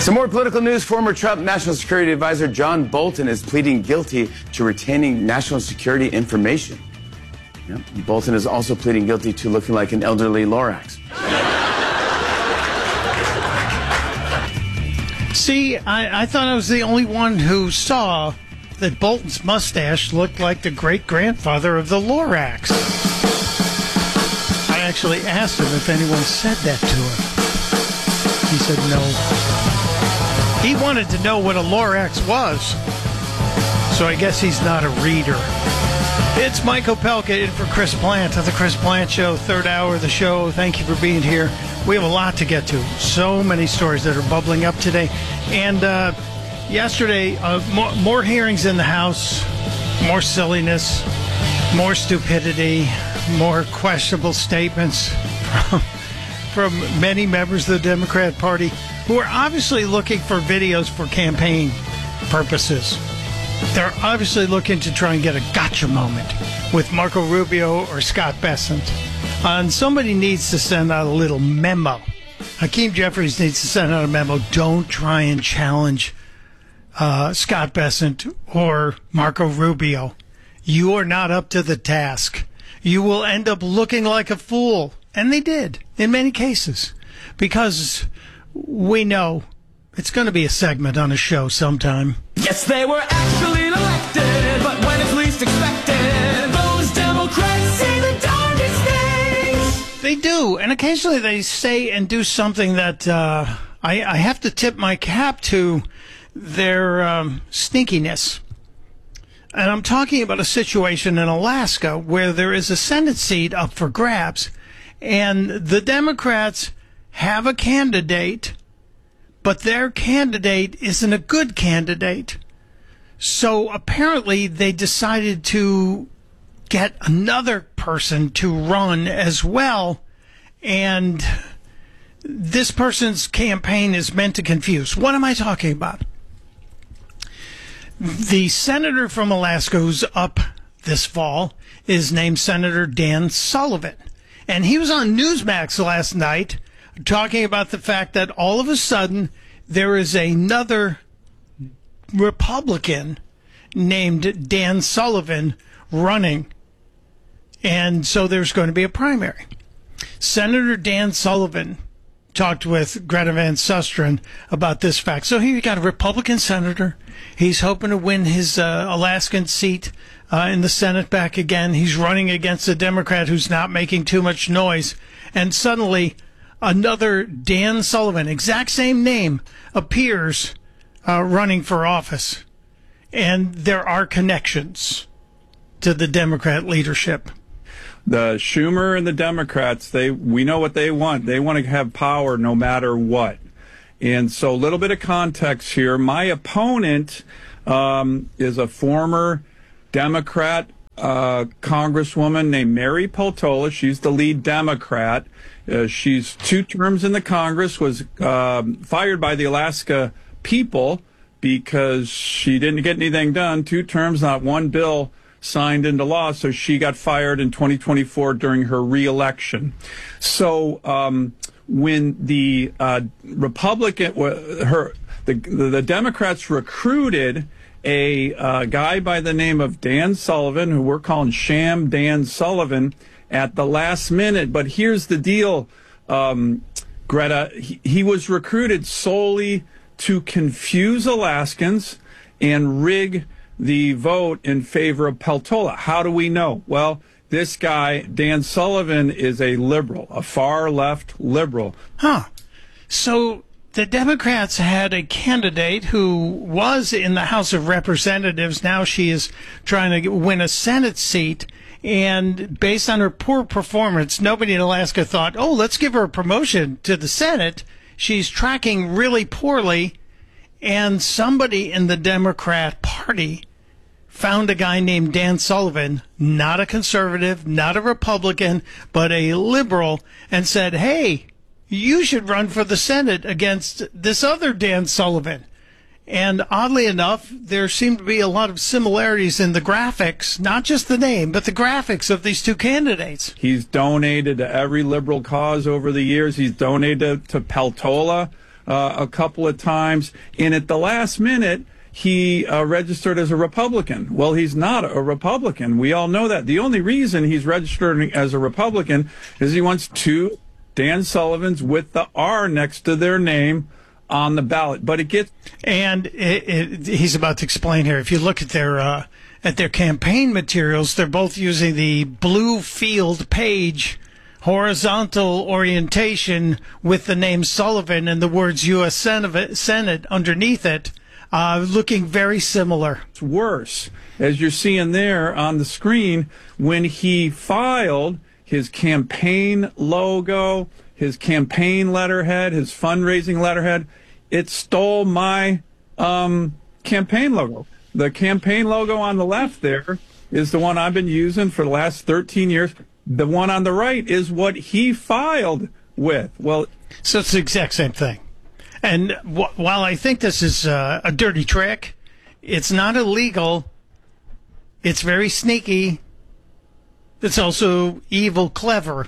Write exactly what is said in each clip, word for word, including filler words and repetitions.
Some more political news. Former Trump National Security Advisor John Bolton is pleading guilty to retaining national security information. Yep. Bolton is also pleading guilty to looking like an elderly Lorax. See, I, I thought I was the only one who saw that Bolton's mustache looked like the great-grandfather of the Lorax. I actually asked him if anyone said that to him. He said no. He wanted to know what a Lorax was, so I guess he's not a reader. It's Mike Opelka in for Chris Plant of the Chris Plant Show, third hour of the show. Thank you for being here. We have a lot to get to. So many stories that are bubbling up today. And uh, yesterday, uh, more, more hearings in the House, more silliness, more stupidity, more questionable statements from, from many members of the Democrat Party who are obviously looking for videos for campaign purposes. They're obviously looking to try and get a gotcha moment with Marco Rubio or Scott Bessent. Uh, and somebody needs to send out a little memo. Hakeem Jeffries needs to send out a memo. Don't try and challenge uh, Scott Bessent or Marco Rubio. You are not up to the task. You will end up looking like a fool. And they did, in many cases. Because we know it's going to be a segment on a show sometime. Yes, they were actually elected, but when it's least expected, those Democrats say the darndest things. They do, and occasionally they say and do something that uh, I, I have to tip my cap to their um, sneakiness. And I'm talking about a situation in Alaska where there is a Senate seat up for grabs, and the Democrats have a candidate, but their candidate isn't a good candidate. So apparently they decided to get another person to run as well, and this person's campaign is meant to confuse. What am I talking about? The senator from Alaska who's up this fall is named Senator Dan Sullivan, and he was on Newsmax last night talking about the fact that all of a sudden there is another Republican named Dan Sullivan running, and so there's going to be a primary. Senator Dan Sullivan talked with Greta Van Susteren about this fact. So here you got a Republican senator. He's hoping to win his uh, Alaskan seat uh, in the Senate back again. He's running against a Democrat who's not making too much noise, and suddenly another Dan Sullivan, exact same name, appears uh, running for office. And there are connections to the Democrat leadership. The Schumer and the Democrats, they we know what they want. They want to have power no matter what. And so a little bit of context here. My opponent um, is a former Democrat uh, congresswoman named Mary Peltola. She's the lead Democrat. Uh, she's two terms in the Congress, was uh, fired by the Alaska people because she didn't get anything done. Two terms, not one bill signed into law, so she got fired in twenty twenty-four during her reelection. So um, when the uh, Republican, her the, the Democrats recruited a uh, guy by the name of Dan Sullivan, who we're calling Sham Dan Sullivan, at the last minute. But here's the deal, um, Greta. He, he was recruited solely to confuse Alaskans and rig the vote in favor of Peltola. How do we know? Well, this guy, Dan Sullivan, is a liberal, a far-left liberal. Huh. So the Democrats had a candidate who was in the House of Representatives. Now she is trying to win a Senate seat. And based on her poor performance, nobody in Alaska thought, oh, let's give her a promotion to the Senate. She's tracking really poorly. And somebody in the Democrat Party found a guy named Dan Sullivan, not a conservative, not a Republican, but a liberal, and said, hey, you should run for the Senate against this other Dan Sullivan. And oddly enough, there seem to be a lot of similarities in the graphics, not just the name, but the graphics of these two candidates. He's donated to every liberal cause over the years. He's donated to Peltola, uh, a couple of times, and at the last minute, he uh, registered as a Republican. Well, he's not a Republican. We all know that. The only reason he's registering as a Republican is he wants two Dan Sullivans with the R next to their name on the ballot. But it gets... And it, it, he's about to explain here. If you look at their uh, at their campaign materials, they're both using the blue field page horizontal orientation with the name Sullivan and the words U S Senate underneath it. Uh, looking very similar. It's worse, as you're seeing there on the screen, when he filed his campaign logo, his campaign letterhead, his fundraising letterhead, it stole my um, campaign logo. The campaign logo on the left there is the one I've been using for the last thirteen years. The one on the right is what he filed with. Well, so it's the exact same thing. And wh- while I think this is uh, a dirty trick, it's not illegal. It's very sneaky. It's also evil, clever.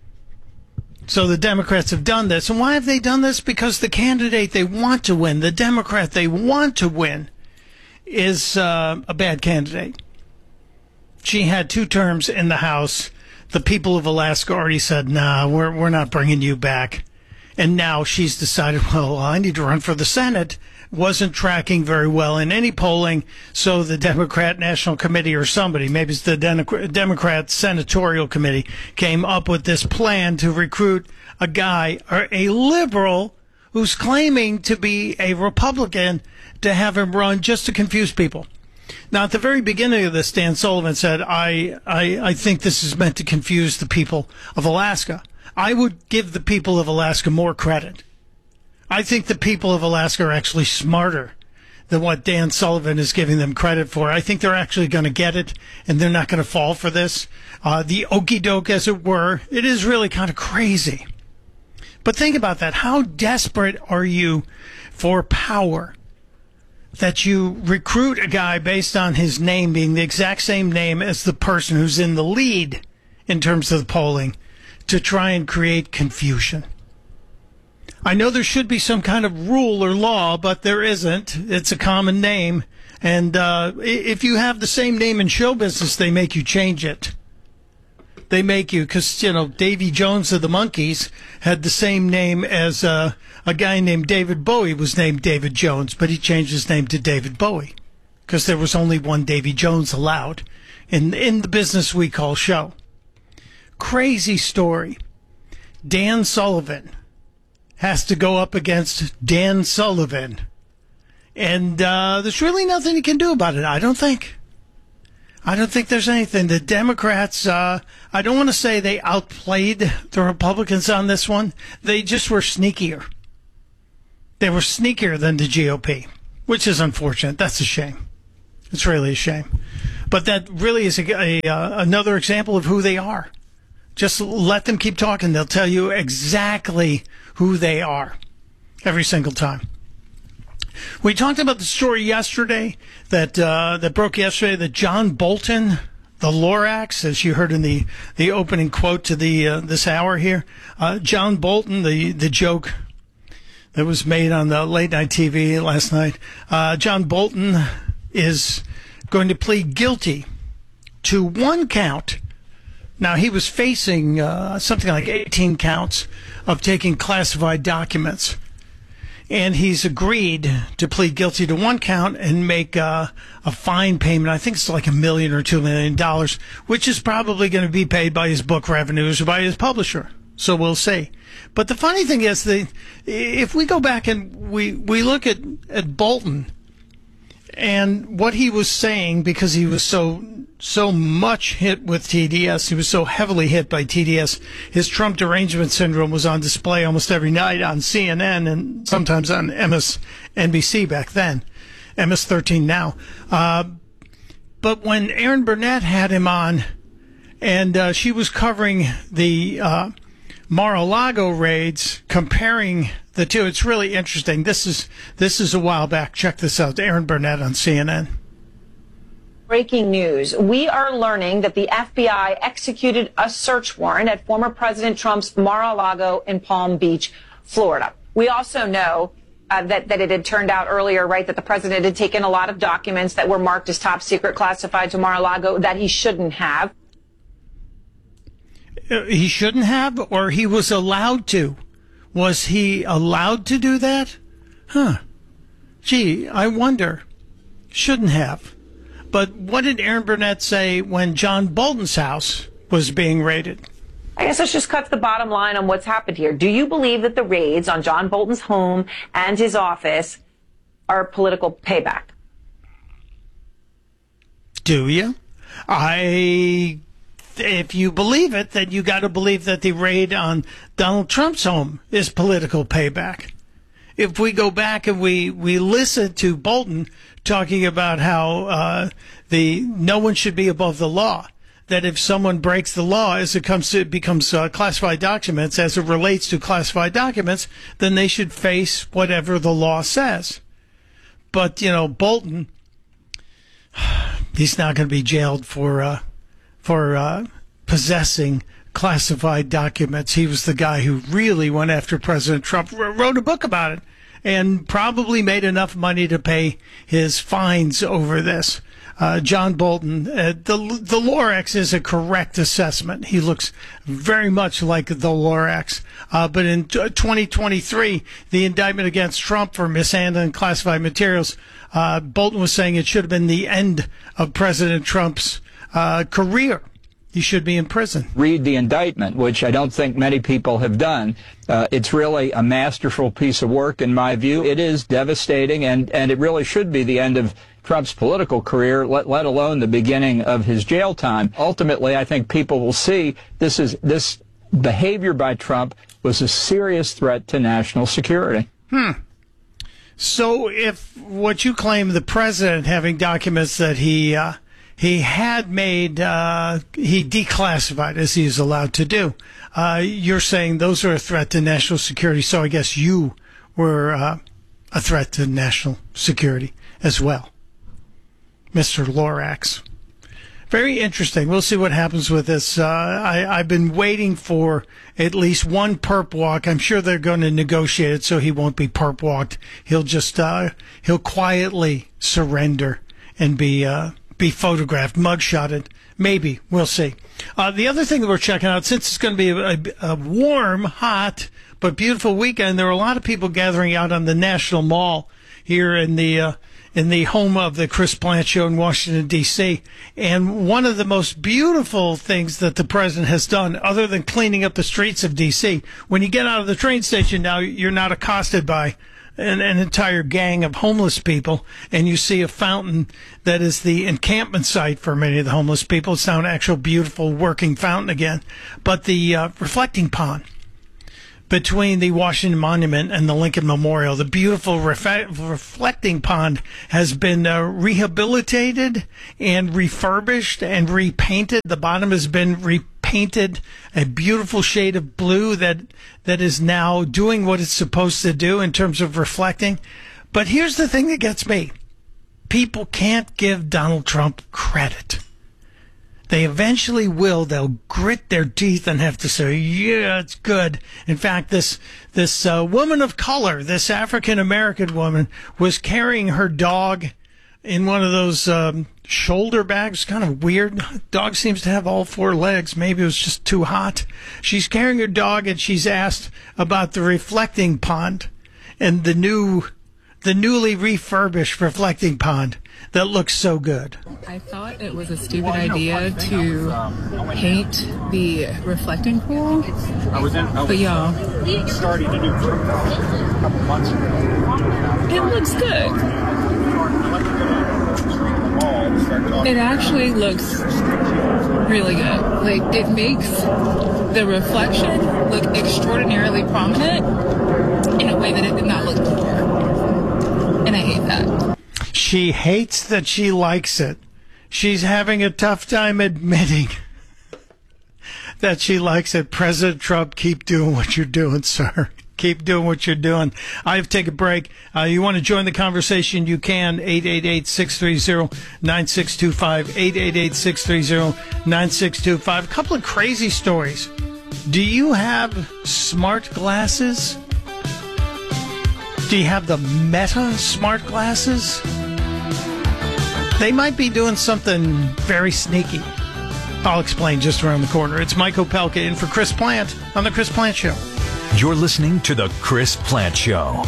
So the Democrats have done this. And why have they done this? Because the candidate they want to win, the Democrat they want to win, is uh, a bad candidate. She had two terms in the House. The people of Alaska already said, nah, we're, we're not bringing you back. And now she's decided, well, I need to run for the Senate. Wasn't tracking very well in any polling, so the Democrat National Committee or somebody, maybe it's the Democrat Senatorial Committee, came up with this plan to recruit a guy, or a liberal, who's claiming to be a Republican, to have him run just to confuse people. Now, at the very beginning of this, Dan Sullivan said, I, I, I think this is meant to confuse the people of Alaska. I would give the people of Alaska more credit. I think the people of Alaska are actually smarter than what Dan Sullivan is giving them credit for. I think they're actually going to get it, and they're not going to fall for this. Uh, the okey doke, as it were, it is really kind of crazy. But think about that. How desperate are you for power that you recruit a guy based on his name being the exact same name as the person who's in the lead in terms of the polling, to try and create confusion? I know there should be some kind of rule or law, but there isn't. It's a common name. And uh, if you have the same name in show business, they make you change it. They make you, because, you know, Davy Jones of the Monkees had the same name as uh, a guy named David Bowie was named David Jones, but he changed his name to David Bowie because there was only one Davy Jones allowed in in the business we call show. Crazy story. Dan Sullivan has to go up against Dan Sullivan. And uh, there's really nothing you can do about it, I don't think. I don't think there's anything. The Democrats, uh, I don't want to say they outplayed the Republicans on this one. They just were sneakier. They were sneakier than the G O P, which is unfortunate. That's a shame. It's really a shame. But that really is a, a, uh, another example of who they are. Just let them keep talking. They'll tell you exactly who they are every single time. We talked about the story yesterday that uh, that broke yesterday that John Bolton, the Lorax, as you heard in the, the opening quote to the uh, this hour here, uh, John Bolton, the, the joke that was made on the late night T V last night, uh, John Bolton is going to plead guilty to one count. Now, he was facing uh, something like eighteen counts of taking classified documents. And he's agreed to plead guilty to one count and make uh, a fine payment. I think it's like a million or two million dollars, which is probably going to be paid by his book revenues or by his publisher. So we'll see. But the funny thing is, that if we go back and we, we look at, at Bolton and what he was saying, because he was so so much hit with T D S, he was so heavily hit by T D S, his Trump derangement syndrome was on display almost every night on C N N and sometimes on M S N B C back then, M S thirteen now. Uh, but when Erin Burnett had him on, and uh, she was covering the uh, Mar-a-Lago raids, comparing the two, it's really interesting. This is this is a while back. Check this out. Erin Burnett on C N N. Breaking news. We are learning that the F B I executed a search warrant at former President Trump's Mar-a-Lago in Palm Beach, Florida. We also know uh, that, that it had turned out earlier, right, that the president had taken a lot of documents that were marked as top secret classified to Mar-a-Lago that he shouldn't have. Uh, he shouldn't have, or he was allowed to? Was he allowed to do that? Huh. Gee, I wonder. Shouldn't have. But what did Aaron Burnett say when John Bolton's house was being raided? I guess let's just cut to the bottom line on what's happened here. Do you believe that the raids on John Bolton's home and his office are political payback? Do you? I, if you believe it, then you got to believe that the raid on Donald Trump's home is political payback. If we go back and we, we listen to Bolton talking about how uh, the no one should be above the law, that if someone breaks the law as it comes to it becomes uh, classified documents, as it relates to classified documents, then they should face whatever the law says. But, you know, Bolton, he's not going to be jailed for uh, for uh, possessing classified documents. He was the guy who really went after President Trump, wrote a book about it, and probably made enough money to pay his fines over this. Uh, John Bolton, uh, the the Lorax is a correct assessment. He looks very much like the Lorax. Uh, but in t- twenty twenty-three, the indictment against Trump for mishandling classified materials, uh, Bolton was saying it should have been the end of President Trump's uh, career. He should be in prison. Read the indictment, which I don't think many people have done. Uh, it's really a masterful piece of work, in my view. It is devastating, and, and it really should be the end of Trump's political career, let, let alone the beginning of his jail time. Ultimately, I think people will see this is this behavior by Trump was a serious threat to national security. Hmm. So if what you claim the president having documents that he uh, he had made, uh, he declassified as he is allowed to do, uh, you're saying those are a threat to national security. So I guess you were uh, a threat to national security as well, Mister Lorax. Very interesting. We'll see what happens with this. Uh, I, I've been waiting for at least one perp walk. I'm sure they're going to negotiate it so he won't be perp walked. He'll just uh, he'll quietly surrender and be uh, be photographed, mugshotted. Maybe. We'll see. Uh, the other thing that we're checking out, since it's going to be a, a, a warm, hot, but beautiful weekend, there are a lot of people gathering out on the National Mall here in the uh, in the home of the Chris Plante Show in Washington, D C. And one of the most beautiful things that the president has done, other than cleaning up the streets of D C, when you get out of the train station now, you're not accosted by an, an entire gang of homeless people, and you see a fountain that is the encampment site for many of the homeless people. It's now an actual beautiful working fountain again. But the uh, reflecting pond between the Washington Monument and the Lincoln Memorial, the beautiful ref- reflecting pond has been uh, rehabilitated and refurbished and repainted. The bottom has been repainted a beautiful shade of blue that that is now doing what it's supposed to do in terms of reflecting. But here's the thing that gets me. People can't give Donald Trump credit. They eventually will. They'll grit their teeth and have to say, yeah, it's good. In fact, this this uh, woman of color, this African-American woman, was carrying her dog in one of those um, shoulder bags. Kind of weird. Dog seems to have all four legs. Maybe it was just too hot. She's carrying her dog, and she's asked about the reflecting pond and the new, the newly refurbished reflecting pond that looks so good. I thought it was a stupid idea to paint the reflecting pool, but y'all, it looks good. It actually looks really good. Like, it makes the reflection look extraordinarily prominent in a way that it did not look before. And I hate that. She hates that she likes it. She's having a tough time admitting that she likes it. President Trump, keep doing what you're doing, sir. Keep doing what you're doing. I have to take a break. Uh, you want to join the conversation, you can. eight eight eight, six three zero, nine six two five. eight eight eight, six three zero, nine six two five. A couple of crazy stories. Do you have smart glasses? Do you have the Meta smart glasses? They might be doing something very sneaky. I'll explain just around the corner. It's Mike Opelka in for Chris Plant on The Chris Plant Show. You're listening to The Chris Plant Show.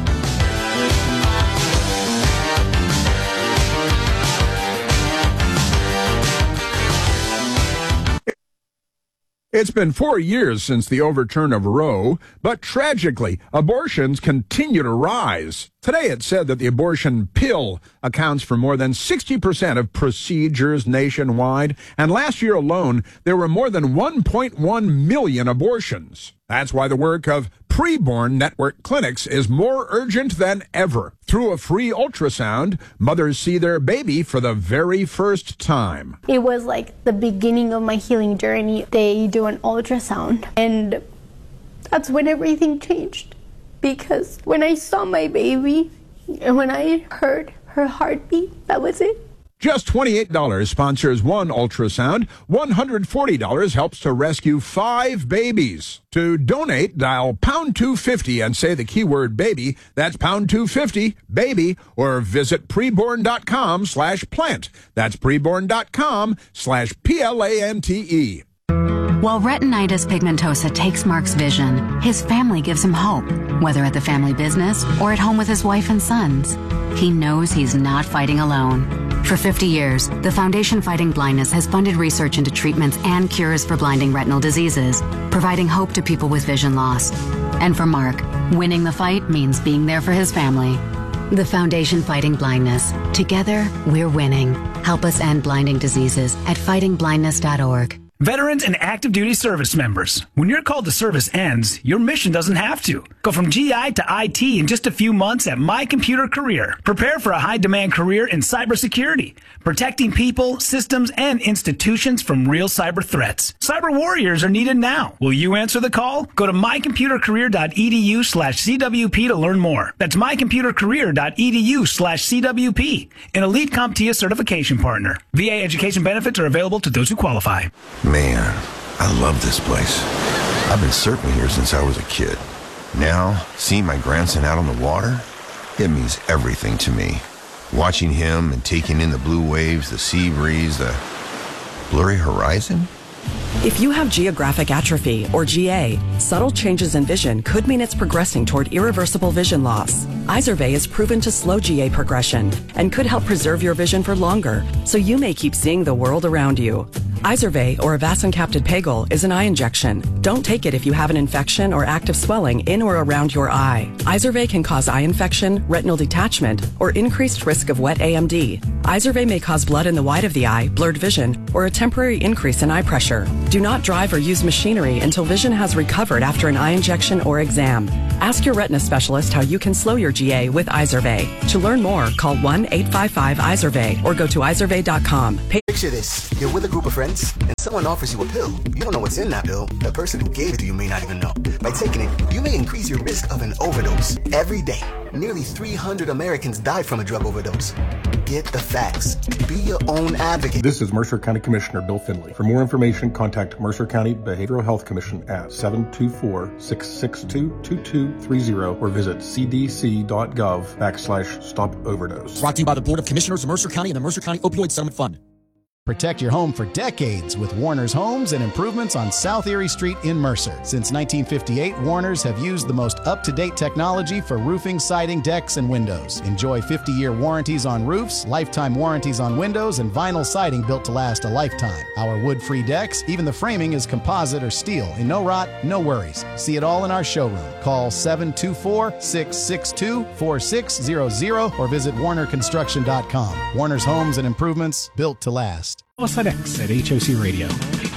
It's been four years since the overturn of Roe, but tragically, abortions continue to rise. Today it said that the abortion pill accounts for more than sixty percent of procedures nationwide, and last year alone, there were more than one point one million abortions. That's why the work of Preborn Network clinics is more urgent than ever. Through a free ultrasound, mothers see their baby for the very first time. It was like the beginning of my healing journey. They do an ultrasound, and that's when everything changed. Because when I saw my baby and when I heard her heartbeat, that was it. Just twenty-eight dollars sponsors one ultrasound. one hundred forty dollars helps to rescue five babies. To donate, dial pound two fifty and say the keyword baby. That's pound two fifty, baby, or visit preborn.com slash plant. That's preborn.com slash P L A N T E. While retinitis pigmentosa takes Mark's vision, his family gives him hope, whether at the family business or at home with his wife and sons. He knows he's not fighting alone. For fifty years, the Foundation Fighting Blindness has funded research into treatments and cures for blinding retinal diseases, providing hope to people with vision loss. And for Mark, winning the fight means being there for his family. The Foundation Fighting Blindness. Together, we're winning. Help us end blinding diseases at fighting blindness dot org. Veterans and active duty service members, when your call to service ends, your mission doesn't have to. Go from G I to I T in just a few months at My Computer Career. Prepare for a high-demand career in cybersecurity, protecting people, systems, and institutions from real cyber threats. Cyber warriors are needed now. Will you answer the call? Go to mycomputercareer.edu slash CWP to learn more. That's mycomputercareer.edu slash CWP, an elite CompTIA certification partner. V A education benefits are available to those who qualify. Man, I love this place. I've been surfing here since I was a kid. Now, seeing my grandson out on the water, it means everything to me. Watching him and taking in the blue waves, the sea breeze, the blurry horizon. If you have geographic atrophy, or G A, subtle changes in vision could mean it's progressing toward irreversible vision loss. Izervay is proven to slow G A progression and could help preserve your vision for longer, so you may keep seeing the world around you. Izervay, or avacincaptad pegol, is an eye injection. Don't take it if you have an infection or active swelling in or around your eye. Izervay can cause eye infection, retinal detachment, or increased risk of wet A M D. Izervay may cause blood in the white of the eye, blurred vision, or a temporary increase in eye pressure. Do not drive or use machinery until vision has recovered after an eye injection or exam. Ask your retina specialist how you can slow your G A with Izervay. To learn more, call one eight five five Izervay or go to izervay dot com. Picture this. You're with a group of friends, and someone offers you a pill. You don't know what's in that pill. The person who gave it to you may not even know. By taking it, you may increase your risk of an overdose. Every day, nearly three hundred Americans die from a drug overdose. Get the facts. Be your own advocate. This is Mercer County Commissioner Bill Finley. For more information, contact Mercer County Behavioral Health Commission at seven two four, six six two, two two three zero or visit c d c dot gov backslash stop overdose. Brought to you by the Board of Commissioners of Mercer County and the Mercer County Opioid Settlement Fund. Protect your home for decades with Warner's Homes and Improvements on South Erie Street in Mercer. Since nineteen fifty-eight, Warner's have used the most up-to-date technology for roofing, siding, decks, and windows. Enjoy fifty-year warranties on roofs, lifetime warranties on windows, and vinyl siding built to last a lifetime. Our wood-free decks, even the framing is composite or steel, and no rot, no worries. See it all in our showroom. Call seven two four, six six two, four six zero zero or visit warner construction dot com. Warner's Homes and Improvements, built to last. X at H O C Radio.